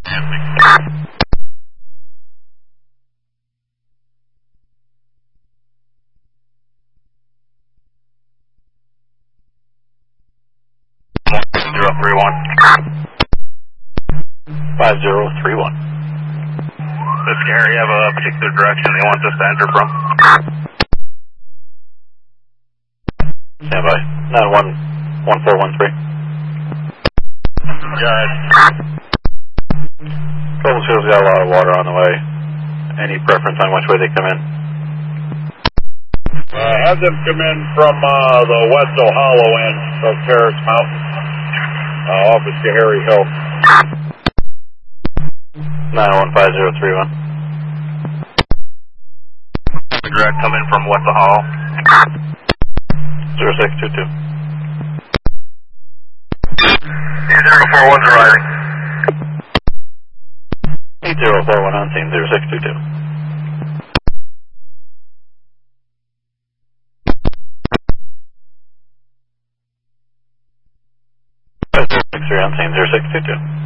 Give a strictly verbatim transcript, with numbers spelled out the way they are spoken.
zero three one. five zero three one. This is Gary. Have a particular direction you want this to enter from? Stand by. nine one one four one three. Go ahead. Troubleshooter's got a lot of water on the way. Any preference on which way they come in? Uh, have them come in from uh, the Wetzel Hollow end of Terrace Mountain, uh, office to Harry Hill. nine one five zero three one. Direct come in from Wetzel Hollow. zero six two two. zero four one's arriving. eight zero four one on scene, zero six two two. six three on scene, zero six two two.